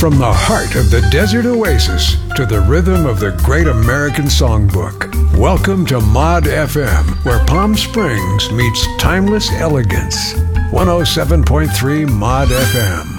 From the heart of the desert oasis to the rhythm of the great American songbook. Welcome to Mod FM, where Palm Springs meets timeless elegance. 107.3 Mod FM.